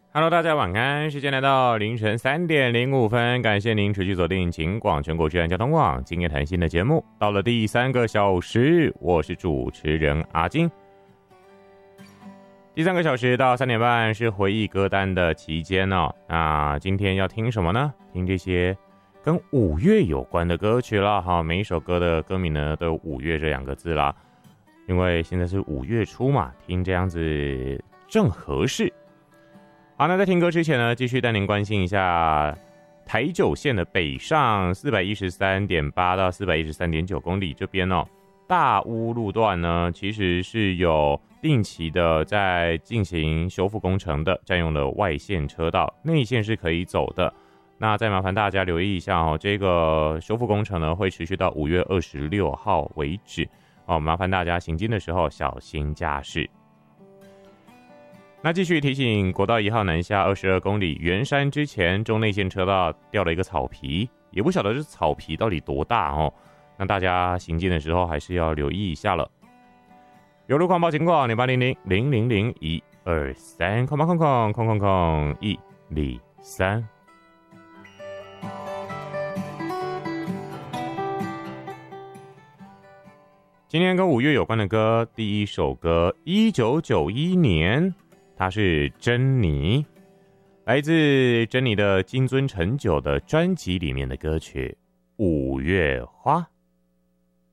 Hello，大家晚安，时间来到凌晨3:05，感谢您持续锁定警广全国治安交通网今夜谈心的节目，到了第3个小时，我是主持人阿金。第3个小时到3点半是回忆歌单的期间哦。那今天要听什么呢？听这些跟5月有关的歌曲啦。哈，每一首歌的歌名呢都有5月这2个字啦，因为现在是5月初嘛，听这样子正合适。好，那在听歌之前呢，继续带您关心一下台九线的北上413.8到413.9公里这边哦，大屋路段呢，其实是有定期的在进行修复工程的，占用了外线车道，内线是可以走的。那再麻烦大家留意一下哦，这个修复工程呢会持续到5月26号为止哦，麻烦大家行经的时候小心驾驶。那继续提醒，国道1号南下22公里圆山之前中内线车道掉了一个草皮，也不晓得这草皮到底多大哦。那大家行进的时候还是要留意一下了。有路况报警广0800000123空空空空空空103。今天跟5月有关的歌，第一首歌1991年。它是珍妮，来自珍妮的金樽陈酒的专辑里面的歌曲《五月花》。